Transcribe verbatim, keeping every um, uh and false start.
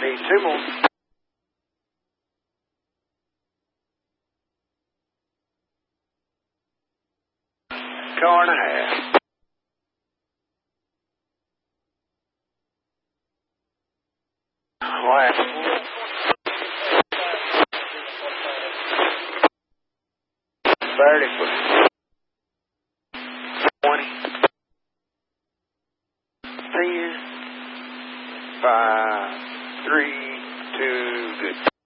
Need two more. Car and a half. Last one. Thirty foot. Twenty. Ten. Five. Three. Two. Good.